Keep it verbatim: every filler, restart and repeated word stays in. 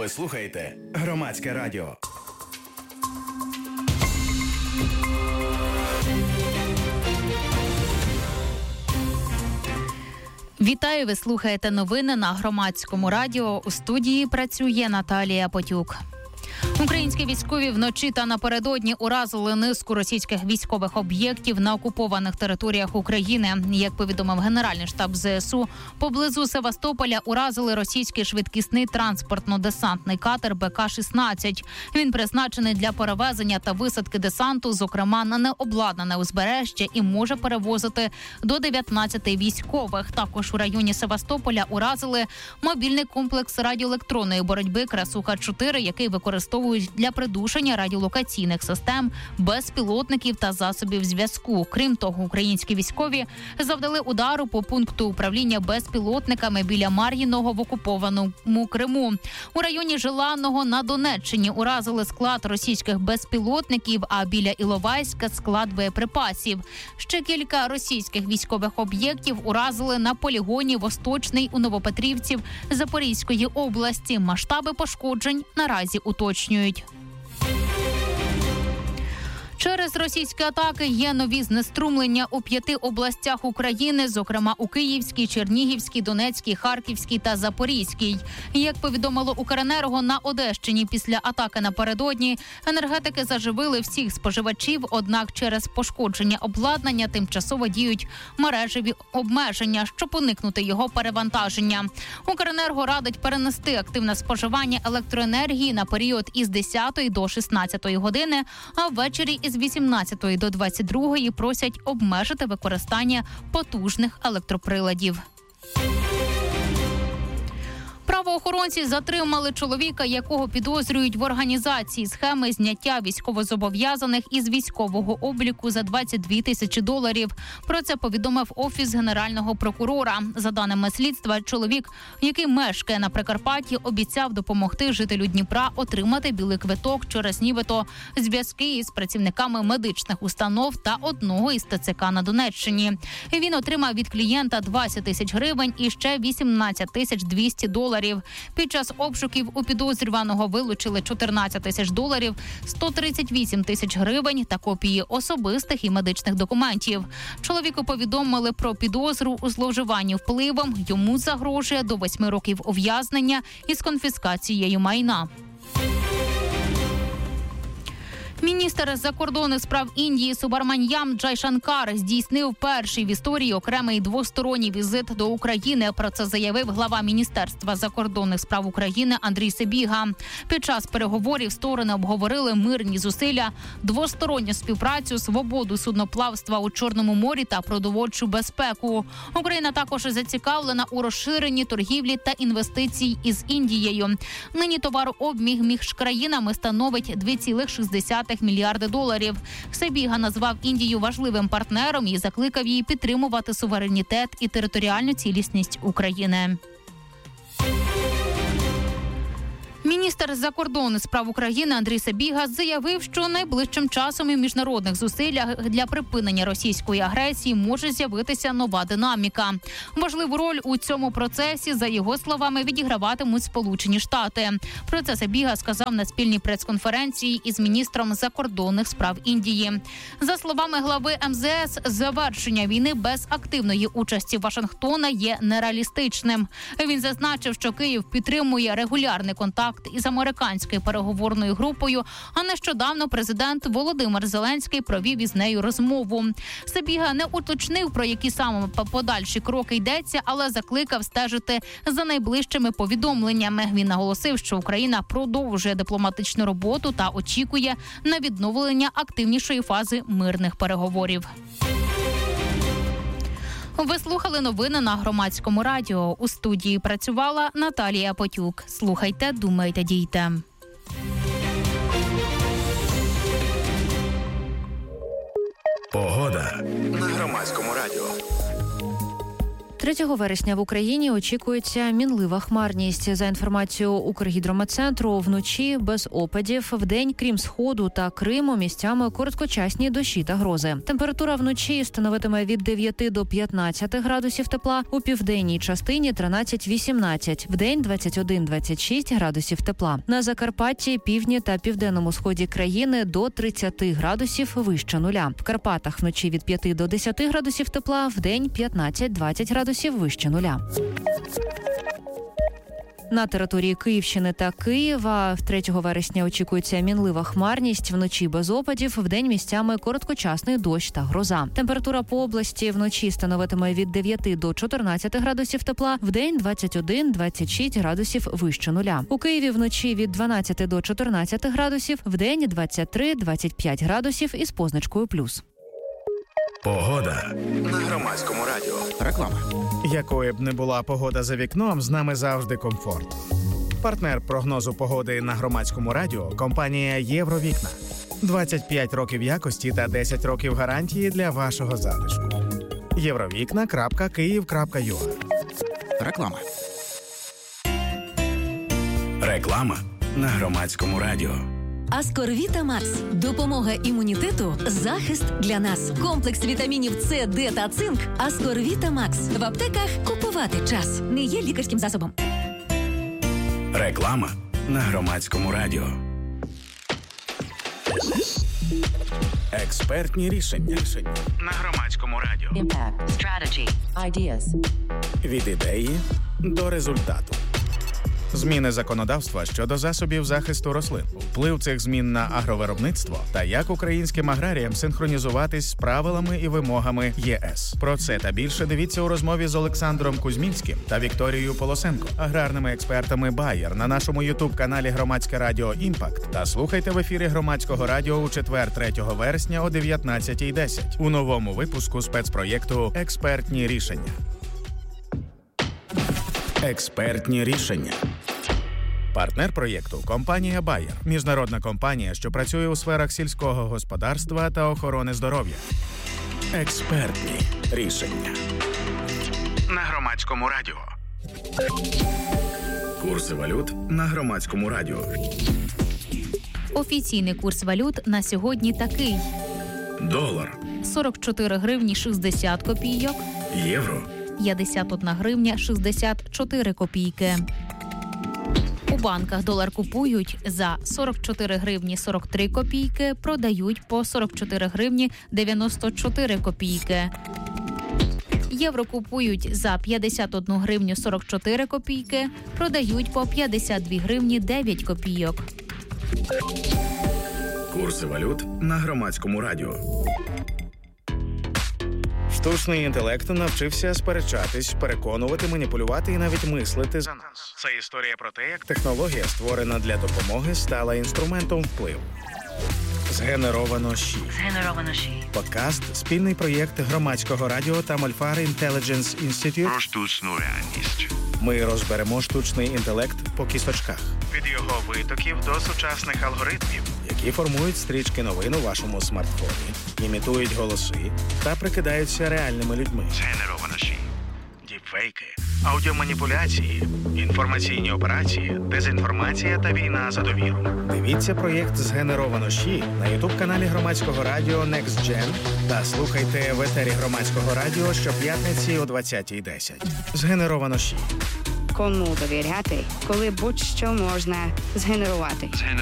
Ви слухаєте Громадське радіо. Вітаю, ви слухаєте новини на Громадському радіо. У студії працює Наталія Потюк. Українські військові вночі та напередодні уразили низку російських військових об'єктів на окупованих територіях України. Як повідомив Генеральний штаб ЗСУ, поблизу Севастополя уразили російський швидкісний транспортно-десантний катер Бе Ка шістнадцять. Він призначений для перевезення та висадки десанту, зокрема на необладнане узбережжя, і може перевозити до дев'ятнадцяти військових. Також у районі Севастополя уразили мобільний комплекс радіоелектронної боротьби Красуха чотири, який використовують для придушення радіолокаційних систем, безпілотників та засобів зв'язку. Крім того, українські військові завдали удару по пункту управління безпілотниками біля Мар'їного в окупованому Криму. У районі Желаного на Донеччині уразили склад російських безпілотників, а біля Іловайська – склад боєприпасів. Ще кілька російських військових об'єктів уразили на полігоні Восточний у Новопетрівці Запорізької області. Масштаби пошкоджень наразі уточнюють. Через російські атаки є нові знеструмлення у п'яти областях України, зокрема у Київській, Чернігівській, Донецькій, Харківській та Запорізькій. Як повідомило Укренерго, на Одещині після атаки напередодні енергетики заживили всіх споживачів, однак через пошкодження обладнання тимчасово діють мережеві обмеження, щоб уникнути його перевантаження. Укренерго радить перенести активне споживання електроенергії на період із десятої до шістнадцятої години, а ввечері із вісімнадцятої до двадцять другої просять обмежити використання потужних електроприладів. Правоохоронці затримали чоловіка, якого підозрюють в організації схеми зняття військовозобов'язаних із військового обліку за двадцять дві тисячі доларів. Про це повідомив Офіс Генерального прокурора. За даними слідства, чоловік, який мешкає на Прикарпатті, обіцяв допомогти жителю Дніпра отримати білий квиток через нібито зв'язки із працівниками медичних установ та одного із Те Це Ка на Донеччині. Він отримав від клієнта двадцять тисяч гривень і ще вісімнадцять тисяч двісті доларів. Під час обшуків у підозрюваного вилучили чотирнадцять тисяч доларів, сто тридцять вісім тисяч гривень та копії особистих і медичних документів. Чоловіку повідомили про підозру у зловживанні впливом. Йому загрожує до восьми років ув'язнення із конфіскацією майна. Міністр закордонних справ Індії Субраманьям Джайшанкар здійснив перший в історії окремий двосторонній візит до України. Про це заявив глава Міністерства закордонних справ України Андрій Сибіга. Під час переговорів сторони обговорили мирні зусилля, двосторонню співпрацю, свободу судноплавства у Чорному морі та продовольчу безпеку. Україна також зацікавлена у розширенні торгівлі та інвестицій із Індією. Нині товарообіг між країнами становить два цілих шість десятих мільярди доларів. Сибіга назвав Індію важливим партнером і закликав її підтримувати суверенітет і територіальну цілісність України. Міністр закордонних справ України Андрій Сибіга заявив, що найближчим часом і в міжнародних зусиллях для припинення російської агресії може з'явитися нова динаміка. Важливу роль у цьому процесі, за його словами, відіграватимуть Сполучені Штати. Про це Сибіга сказав на спільній прес-конференції із міністром закордонних справ Індії. За словами глави Ем Зе Ес, завершення війни без активної участі Вашингтона є нереалістичним. Він зазначив, що Київ підтримує регулярний контакт із американською переговорною групою, а нещодавно президент Володимир Зеленський провів із нею розмову. Сибіга не уточнив, про які саме подальші кроки йдеться, але закликав стежити за найближчими повідомленнями. Він наголосив, що Україна продовжує дипломатичну роботу та очікує на відновлення активнішої фази мирних переговорів. Ви слухали новини на Громадському радіо. У студії працювала Наталія Потюк. Слухайте, думайте, дійте. Погода на Громадському радіо. третього вересня в Україні очікується мінлива хмарність. За інформацією Укргідрометцентру, вночі без опадів, вдень, крім Сходу та Криму, місцями короткочасні дощі та грози. Температура вночі становитиме від дев'яти до п'ятнадцяти градусів тепла, у південній частині тринадцять-вісімнадцять, вдень двадцять один - двадцять шість градусів тепла. На Закарпатті, півдні та південному сході країни до тридцяти градусів вище нуля. В Карпатах вночі від п'яти до десяти градусів тепла, вдень п'ятнадцять - двадцять градусів вище нуля. На території Київщини та Києва третього вересня очікується мінлива хмарність, вночі без опадів, вдень місцями короткочасний дощ та гроза. Температура по області вночі становитиме від дев'яти до чотирнадцяти градусів тепла, вдень двадцять один - двадцять шість градусів вище нуля. У Києві вночі від дванадцяти до чотирнадцяти градусів, вдень двадцять три - двадцять п'ять градусів із позначкою плюс. Погода на Громадському радіо. Реклама. Якою б не була погода за вікном, з нами завжди комфорт. Партнер прогнозу погоди на Громадському радіо – компанія «Євровікна». двадцять п'ять років якості та десять років гарантії для вашого затишку. євровікна крапка київ крапка ю а. Реклама. Реклама на Громадському радіо. Аскорвіта Макс. Допомога імунітету, захист для нас. Комплекс вітамінів С, Д та цинк. Аскорвіта Макс. В аптеках купувати час. Не є лікарським засобом. Реклама на Громадському радіо. Експертні рішення на Громадському радіо. Impact. Strategy. Ideas. Від ідеї до результату. Зміни законодавства щодо засобів захисту рослин, вплив цих змін на агровиробництво та як українським аграріям синхронізуватись з правилами і вимогами ЄС. Про це та більше дивіться у розмові з Олександром Кузьмінським та Вікторією Полосенко, аграрними експертами Bayer, на нашому ютуб-каналі Громадське радіо «Імпакт» та слухайте в ефірі Громадського радіо у четвер, третього вересня о дев'ятнадцятій десять у новому випуску спецпроєкту «Експертні рішення». Експертні рішення. Партнер проєкту – компанія Bayer. Міжнародна компанія, що працює у сферах сільського господарства та охорони здоров'я. Експертні рішення. На Громадському радіо. Курси валют на Громадському радіо. Офіційний курс валют на сьогодні такий. Долар. сорок чотири гривні шістдесят копійок. Євро. п'ятдесят одна гривня шістдесят чотири копійки. У банках долар купують за сорок чотири гривні сорок три копійки, продають по сорок чотири гривні дев'яносто чотири копійки. Євро купують за п'ятдесят одну гривню сорок чотири копійки, продають по п'ятдесят дві гривні дев'ять копійок. Курси валют на Громадському радіо. Штучний інтелект навчився сперечатись, переконувати, маніпулювати і навіть мислити за нас. Це історія про те, як технологія, створена для допомоги, стала інструментом впливу. Згенеровано ЩІ. Згенеровано ЩІ. Подкаст – спільний проєкт Громадського радіо та Мольфар Intelligence Institute. Про штучну реальність. Ми розберемо штучний інтелект по кісточках. Від його витоків до сучасних алгоритмів, які формують стрічки новин у вашому смартфоні, імітують голоси та прикидаються реальними людьми. Згенеровано ЩІ. Діпфейки, аудіоманіпуляції, інформаційні операції, дезінформація та війна за довіру. Дивіться проєкт «Згенеровано ЩІ» на ютуб-каналі Громадського радіо Next Gen та слухайте в етері Громадського радіо щоп'ятниці о двадцятій десять. «Згенеровано ЩІ». Кому довіряти, коли будь-що можна згенерувати?